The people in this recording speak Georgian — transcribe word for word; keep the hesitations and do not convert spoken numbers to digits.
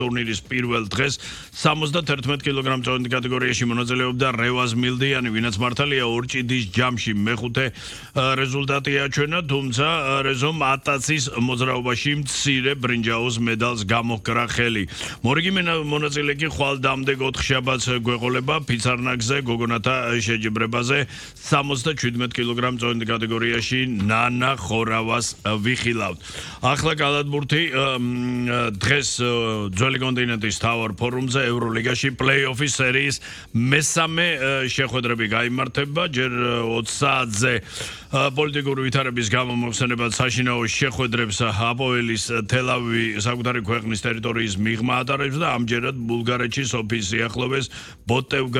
ტურნირის პირველ დღეს სამოცდათერთმეტ კილოგრამ-წონით კატეგორიაში მონაწილეობდა რევაზ მილდიანი, ვინაც მართალია ორჭიდის ჯამში მეხუთე რეზულტატი აჩვენა, თუმცა რეზომ ატაცის მოძრაობაში მცირე ბრინჯაოს მედალს გამოჰკრა ხელი. მორიგი მონაწილე კი ხვალ დამდეგ ოთხშაბათს გვეყოლება ფიცარნაგზე გოგონათა შეჯიბრებაზე სამოცდაჩვიდმეტ კილოგრამ-წონით კატეგორიაში ნანა ხორავას ვიხილავთ. ახლა კალათბურთი დღეს ძველი კონტინენტის თავარ ფორუმზე ევროლიგაში პლეი-ოფის სერიის მესამე შეხვედრები გაიმართება, ჯერ ოცი საათზე პოლიტიკური ვითარების გამო მოხსენებად საშინაო შეხვედრებს აპოელის თელ-ავივი საკუთარი ქვეყნის ტერიტორიის მიღმა ატარებს და ამჯერად ბულგარეთში სოფიის სიახლოვეს ბოტევგრად